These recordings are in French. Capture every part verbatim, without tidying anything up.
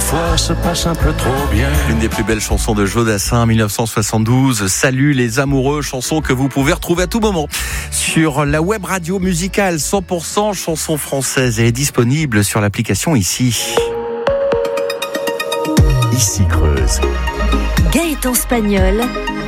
Parfois se passe un peu trop bien. L'une des plus belles chansons de Jodassin, mille neuf cent soixante-douze. Salut les amoureux, chanson que vous pouvez retrouver à tout moment sur la web radio musicale cent pour cent chansons françaises et est disponible sur l'application Ici. Ici Creuse. Gaëtan Spagnol.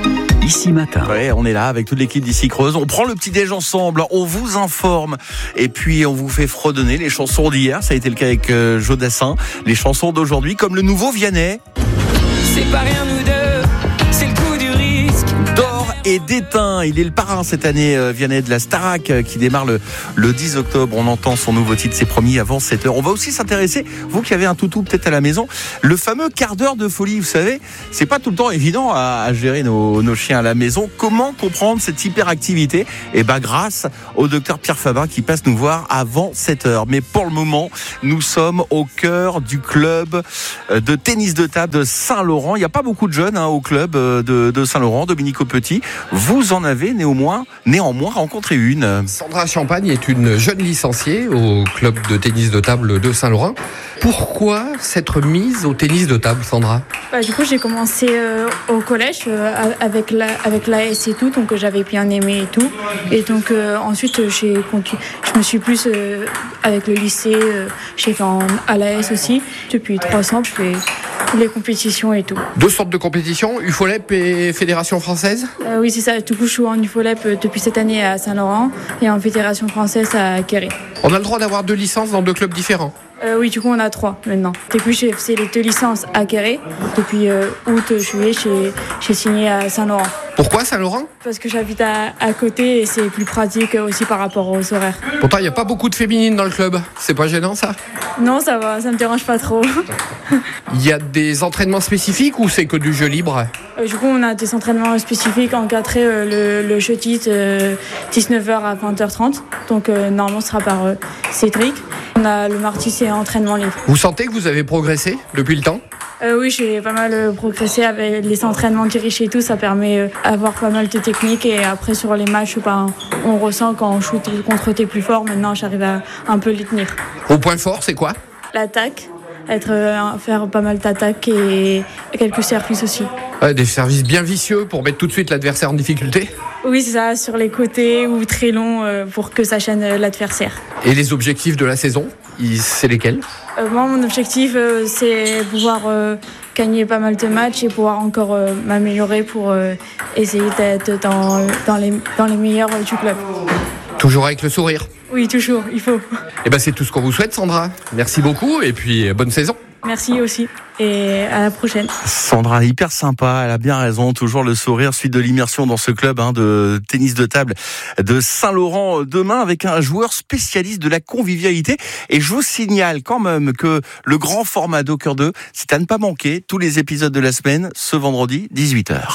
Ici Matin. Ouais, on est là avec toute l'équipe d'Ici Creuse. On prend le petit déj ensemble, on vous informe et puis on vous fait fredonner les chansons d'hier. Ça a été le cas avec euh, Jodassin. Les chansons d'aujourd'hui, comme le nouveau Vianney. C'est pas rien nous deux, c'est le coup du risque. D'or et d'éteint. Il est le parrain cette année, euh, Vianney de la Starac, euh, qui démarre le, le dix octobre. On entend son nouveau titre, c'est promis, avant sept heures. On va aussi s'intéresser, vous qui avez un toutou peut-être à la maison, le fameux quart d'heure de folie. Vous savez, c'est pas tout le temps évident à, à gérer nos, nos chiens à la maison. Comment comprendre cette hyperactivité? Eh ben, grâce au docteur Pierre Fabin qui passe nous voir avant sept heures. Mais pour le moment, nous sommes au cœur du club de tennis de table de Saint-Laurent. Il n'y a pas beaucoup de jeunes hein, au club de, de Saint-Laurent, Dominique Petit. Vous en avez néanmoins, néanmoins rencontré une. Sandra Champagne est une jeune licenciée au club de tennis de table de Saint-Laurent. Pourquoi s'être mise au tennis de table, Sandra ? Bah, du coup, j'ai commencé euh, au collège euh, avec la, avec l'A S et tout, donc euh, j'avais bien aimé et tout. Et donc euh, ensuite, j'ai continu, je me suis plus euh, avec le lycée, euh, j'ai fait en, à l'A S aussi. Depuis trois ans, je fais les compétitions et tout. Deux sortes de compétitions, U F O L E P et Fédération française ? euh, Oui, c'est ça. Du coup, je suis en U F O L E P depuis cette année à Saint-Laurent et en Fédération française à Quéré. On a le droit d'avoir deux licences dans deux clubs différents ? Euh, oui, du coup, on a trois maintenant. Depuis, j'ai fait les deux licences à Quéré. Depuis euh, août, juillet, j'ai, j'ai signé à Saint-Laurent. Pourquoi Saint-Laurent ? Parce que j'habite à, à côté et c'est plus pratique aussi par rapport aux horaires. Pourtant, il n'y a pas beaucoup de féminines dans le club. C'est pas gênant, ça ? Non, ça va, ça me dérange pas trop. Il y a des entraînements spécifiques ou c'est que du jeu libre ? euh, Du coup, on a des entraînements spécifiques encadrés. Euh, le, le jeu titre euh, dix-neuf heures à vingt heures trente. Donc, euh, normalement, ce sera par euh, Cédric. On a le mardi, c'est entraînement libre. Vous sentez que vous avez progressé depuis le temps ? Euh, oui, j'ai pas mal progressé avec les entraînements dirigés et tout. Ça permet d'avoir pas mal de techniques. Et après, sur les matchs, ben, on ressent quand on shoot contre tes plus forts. Maintenant, j'arrive à un peu les tenir. Au point fort, c'est quoi ? L'attaque. Être, euh, faire pas mal d'attaques et quelques services aussi. Ouais, des services bien vicieux pour mettre tout de suite l'adversaire en difficulté ? Oui, c'est ça, sur les côtés ou très longs euh, pour que ça chaîne euh, l'adversaire. Et les objectifs de la saison, c'est lesquels ? euh, Moi, mon objectif, euh, c'est pouvoir euh, gagner pas mal de matchs et pouvoir encore euh, m'améliorer pour euh, essayer d'être dans, dans, les, dans les meilleurs euh, du club. Toujours avec le sourire ? Oui, toujours, il faut. Eh ben, c'est tout ce qu'on vous souhaite, Sandra. Merci beaucoup et puis bonne saison. Merci aussi et à la prochaine. Sandra, hyper sympa, elle a bien raison, toujours le sourire, suite de l'immersion dans ce club hein, de tennis de table de Saint-Laurent demain avec un joueur spécialiste de la convivialité. Et je vous signale quand même que le grand format d'Au Cœur d'eux, c'est à ne pas manquer tous les épisodes de la semaine, ce vendredi, dix-huit heures.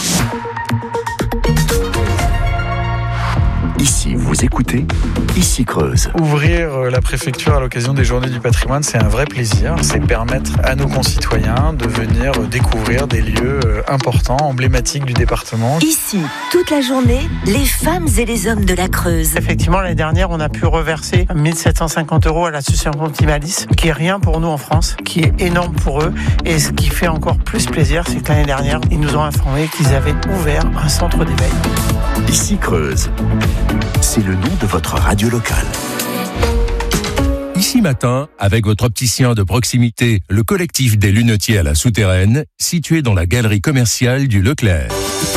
Ici, vous écoutez Ici Creuse. Ouvrir la préfecture à l'occasion des Journées du patrimoine, c'est un vrai plaisir. C'est permettre à nos concitoyens de venir découvrir des lieux importants, emblématiques du département. Ici, toute la journée, les femmes et les hommes de la Creuse. Effectivement, l'année dernière, on a pu reverser mille sept cent cinquante euros à l'association Optimalis, qui est rien pour nous en France, qui est énorme pour eux. Et ce qui fait encore plus plaisir, c'est que l'année dernière, ils nous ont informé qu'ils avaient ouvert un centre d'éveil. Ici Creuse. C'est le nom de votre radio locale. Ici Matin, avec votre opticien de proximité, le collectif des lunetiers à la Souterraine, situé dans la galerie commerciale du Leclerc.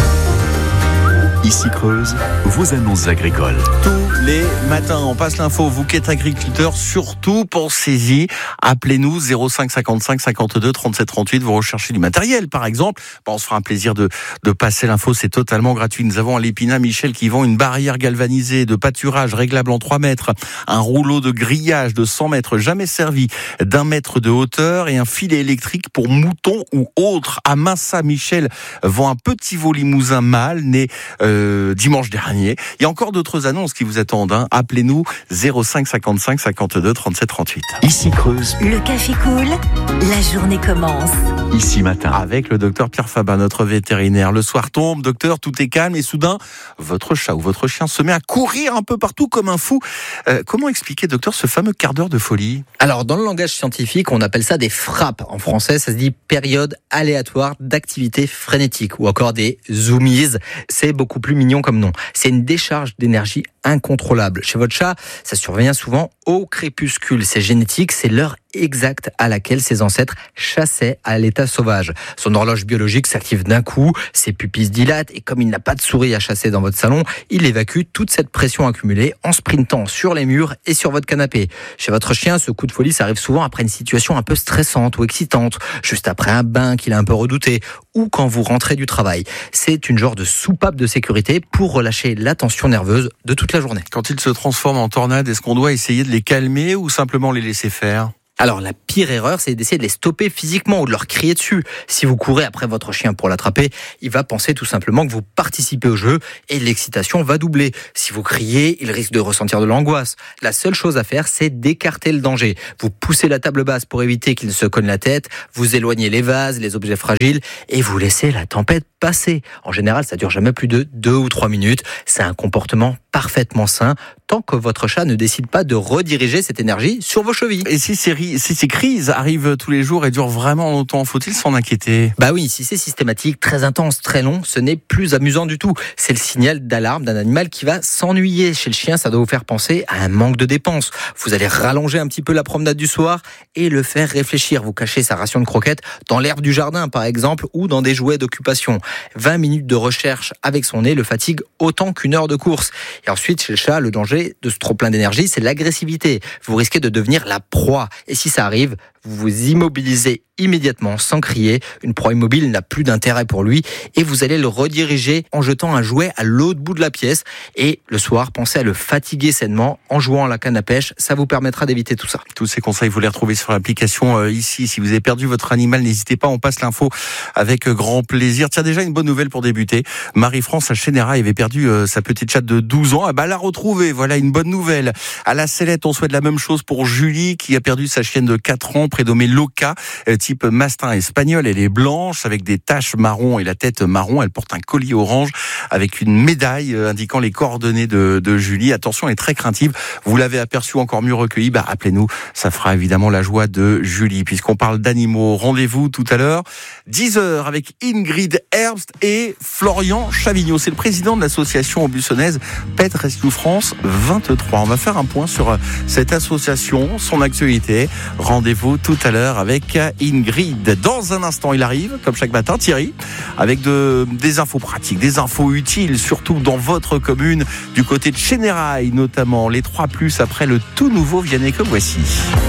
Ici Creuse, vos annonces agricoles. Tous les matins, on passe l'info. Vous qui êtes agriculteur, surtout pensez-y. Appelez-nous zéro cinq cinquante-cinq cinquante-deux trente-sept trente-huit. Vous recherchez du matériel, par exemple. Bon, on se fera un plaisir de, de passer l'info. C'est totalement gratuit. Nous avons à l'Épinat Michel qui vend une barrière galvanisée de pâturage réglable en trois mètres, un rouleau de grillage de cent mètres jamais servi d'un mètre de hauteur et un filet électrique pour moutons ou autres. À Massa, Michel vend un petit veau limousin mâle né euh, dimanche dernier. Il y a encore d'autres annonces qui vous attendent. Hein. Appelez-nous zéro cinq cinquante-cinq cinquante-deux trente-sept trente-huit. Ici Creuse. Le café coule, la journée commence. Ici Matin. Avec le docteur Pierre Fabat, notre vétérinaire. Le soir tombe, docteur, tout est calme et soudain, votre chat ou votre chien se met à courir un peu partout comme un fou. Euh, comment expliquer, docteur, ce fameux quart d'heure de folie ? Alors, dans le langage scientifique, on appelle ça des frappes. En français, ça se dit période aléatoire d'activité frénétique ou encore des zoomies. C'est beaucoup plus mignon comme nom. C'est une décharge d'énergie incontrôlable. Chez votre chat, ça survient souvent au crépuscule. C'est génétique, c'est l'heure exacte à laquelle ses ancêtres chassaient à l'état sauvage. Son horloge biologique s'active d'un coup, ses pupilles se dilatent et comme il n'a pas de souris à chasser dans votre salon, il évacue toute cette pression accumulée en sprintant sur les murs et sur votre canapé. Chez votre chien, ce coup de folie, ça arrive souvent après une situation un peu stressante ou excitante, juste après un bain qu'il a un peu redouté ou quand vous rentrez du travail. C'est une genre de soupape de sécurité pour relâcher la tension nerveuse de toute la journée. Quand ils se transforment en tornades, est-ce qu'on doit essayer de les calmer ou simplement les laisser faire ? Alors la pire erreur, c'est d'essayer de les stopper physiquement ou de leur crier dessus. Si vous courez après votre chien pour l'attraper, il va penser tout simplement que vous participez au jeu et l'excitation va doubler. Si vous criez, il risque de ressentir de l'angoisse. La seule chose à faire, c'est d'écarter le danger. Vous poussez la table basse pour éviter qu'il ne se cogne la tête, vous éloignez les vases, les objets fragiles et vous laissez la tempête passer. En général, ça dure jamais plus de deux ou trois minutes. C'est un comportement parfaitement sain tant que votre chat ne décide pas de rediriger cette énergie sur vos chevilles. Et si ces, si ces crises arrivent tous les jours et durent vraiment longtemps, faut-il s'en inquiéter ? Bah oui, si c'est systématique, très intense, très long, ce n'est plus amusant du tout. C'est le signal d'alarme d'un animal qui va s'ennuyer. Chez le chien, ça doit vous faire penser à un manque de dépenses. Vous allez rallonger un petit peu la promenade du soir et le faire réfléchir. Vous cachez sa ration de croquettes dans l'herbe du jardin, par exemple, ou dans des jouets d'occupation. vingt minutes de recherche avec son nez le fatigue autant qu'une heure de course. Et ensuite, chez le chat, le danger de ce trop-plein d'énergie, c'est l'agressivité. Vous risquez de devenir la proie. Et si ça arrive, vous vous immobilisez immédiatement, sans crier. Une proie immobile n'a plus d'intérêt pour lui et vous allez le rediriger en jetant un jouet à l'autre bout de la pièce. Et le soir, pensez à le fatiguer sainement en jouant à la canne à pêche. Ça vous permettra d'éviter tout ça. Tous ces conseils, vous les retrouvez sur l'application euh, ici. Si vous avez perdu votre animal, n'hésitez pas, on passe l'info avec grand plaisir. Tiens, déjà une bonne nouvelle pour débuter. Marie-France à Chénérail avait perdu euh, sa petite chatte de douze ans. Ah bah, la retrouver, voilà une bonne nouvelle. À la Sellette, on souhaite la même chose pour Julie qui a perdu sa chienne de quatre ans, prénommée Loca, euh, type mastin espagnol. Elle est blanche avec des taches marron et la tête marron. Elle porte un collier orange avec une médaille euh, indiquant les coordonnées de, de Julie. Attention, elle est très craintive. Vous l'avez aperçue encore mieux recueillie. Bah, rappelez-nous, ça fera évidemment la joie de Julie. Puisqu'on parle d'animaux, rendez-vous tout à l'heure, dix heures avec Ingrid Herbst et Florian Chavignot. C'est le président de l'association bussonnaise Pet Rescue France vingt-trois. On va faire un point sur cette association, son actualité. Rendez-vous tout à l'heure avec Ingrid. Dans un instant, il arrive, comme chaque matin, Thierry, avec de, des infos pratiques, des infos utiles, surtout dans votre commune, du côté de Chénérail notamment. Les trois plus après le tout nouveau Vianney que voici.